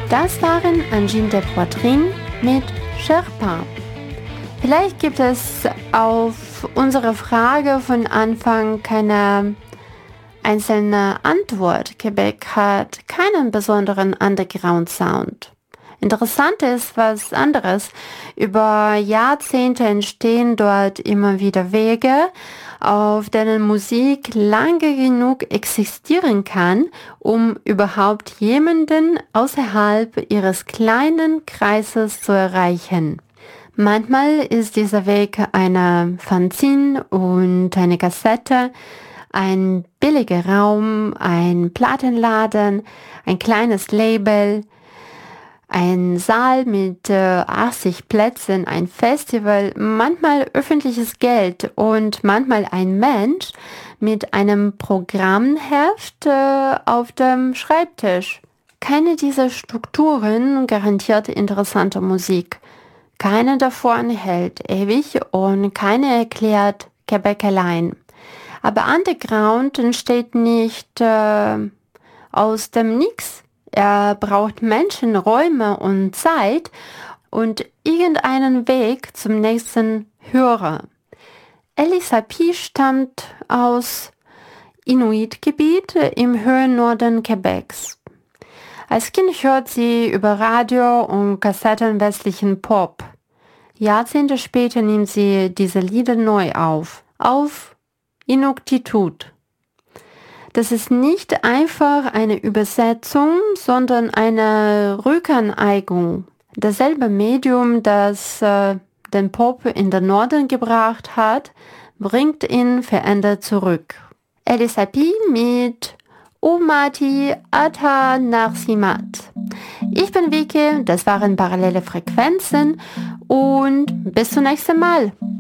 Das waren Anjin de Poitrine mit Sherpa. Vielleicht gibt es auf unsere Frage von Anfang keine einzelne Antwort. Quebec hat keinen besonderen Underground-Sound. Interessant ist was anderes. Über Jahrzehnte entstehen dort immer wieder Wege, auf denen Musik lange genug existieren kann, um überhaupt jemanden außerhalb ihres kleinen Kreises zu erreichen. Manchmal ist dieser Weg eine Fanzine und eine Kassette, ein billiger Raum, ein Plattenladen, ein kleines Label, ein Saal mit 80 Plätzen, ein Festival, manchmal öffentliches Geld und manchmal ein Mensch mit einem Programmheft auf dem Schreibtisch. Keine dieser Strukturen garantiert interessante Musik. Keine davon hält ewig und keine erklärt Quebec allein. Aber Underground entsteht nicht aus dem Nix. Er braucht Menschen, Räume und Zeit und irgendeinen Weg zum nächsten Hörer. Elisa P. stammt aus Inuit-Gebiet im höheren Norden Quebecs. Als Kind hört sie über Radio und Kassetten westlichen Pop. Jahrzehnte später nimmt sie diese Lieder neu auf Inuktitut. Das ist nicht einfach eine Übersetzung, sondern eine Rückaneigung. Dasselbe Medium, das den Pop in den Norden gebracht hat, bringt ihn verändert zurück. Elisa P. mit Umati Ata Narsimat. Ich bin Vicky, das waren Parallele Frequenzen und bis zum nächsten Mal.